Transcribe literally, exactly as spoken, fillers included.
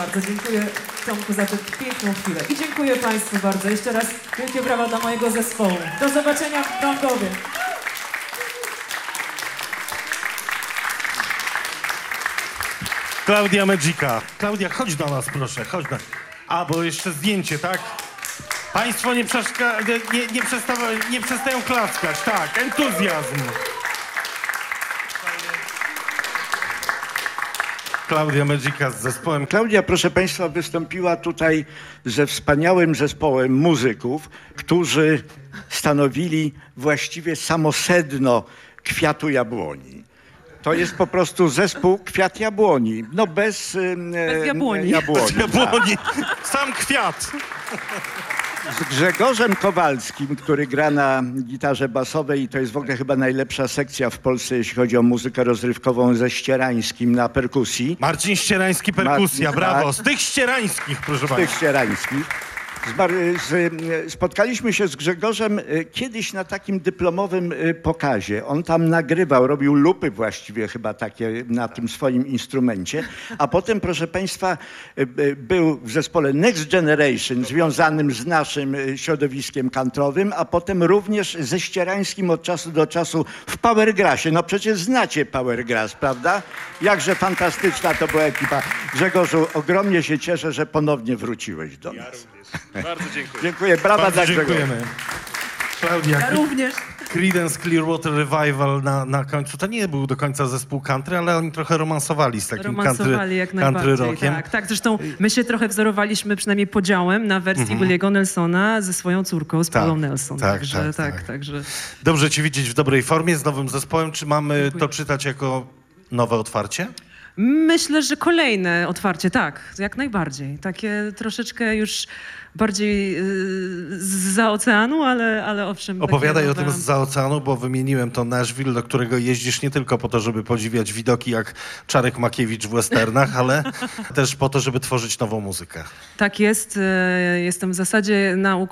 bardzo. Dziękuję Tomku za tę piękną chwilę. I dziękuję Państwu bardzo. Jeszcze raz wielkie brawa dla mojego zespołu. Do zobaczenia w Wrągowie. Klaudia Magica. Klaudia, chodź do nas, proszę, chodź do... A, bo jeszcze zdjęcie, tak? Państwo nie, przeszka... nie, nie, przestawa... nie przestają klaskać, tak, entuzjazm. Klaudia Magica z zespołem. Klaudia, proszę Państwa, wystąpiła tutaj ze wspaniałym zespołem muzyków, którzy stanowili właściwie samo sedno Kwiatu Jabłoni. To jest po prostu zespół Kwiat Jabłoni. No bez, Bez jabłoni. jabłoni. Bez jabłoni. Sam kwiat. Z Grzegorzem Kowalskim, który gra na gitarze basowej i to jest w ogóle chyba najlepsza sekcja w Polsce, jeśli chodzi o muzykę rozrywkową, ze Ścierańskim na perkusji. Marcin Ścierański, perkusja, Marcin, brawo. tak. Z tych ścierańskich, proszę Tych Państwa. Ścierańskich. Zbar z, spotkaliśmy się z Grzegorzem kiedyś na takim dyplomowym pokazie. On tam nagrywał, robił lupy właściwie chyba takie na tym swoim instrumencie. A potem, proszę Państwa, był w zespole Next Generation związanym z naszym środowiskiem kantrowym, a potem również ze Ścierańskim od czasu do czasu w Powergrassie. No przecież znacie Powergrass, prawda? Jakże fantastyczna to była ekipa. Grzegorzu, ogromnie się cieszę, że ponownie wróciłeś do nas. Bardzo dziękuję. Dziękuję, brawa Bardzo dla Grzegorza. dziękujemy. Klaudia, Ja również. Creedence Clearwater Revival na, na końcu, to nie był do końca zespół country, ale oni trochę romansowali z takim Romansowali country, jak country najbardziej, rockiem. tak, tak. Zresztą my się trochę wzorowaliśmy przynajmniej podziałem na wersji Mhm. Williego Nelsona ze swoją córką, z Tak, Paulą Nelson. tak, także, tak, tak, tak. także... Dobrze Cię widzieć w dobrej formie z nowym zespołem. Czy mamy Dziękuję. to czytać jako nowe otwarcie? Myślę, że kolejne otwarcie, tak, jak najbardziej. Takie troszeczkę już bardziej yy, zza oceanu, ale, ale owszem. Opowiadaj takie o tym nowe- zza oceanu, bo wymieniłem to Nashville, do którego jeździsz nie tylko po to, żeby podziwiać widoki jak Czarek Makiewicz w westernach, ale też po to, żeby tworzyć nową muzykę. Tak jest. yy, Jestem w zasadzie na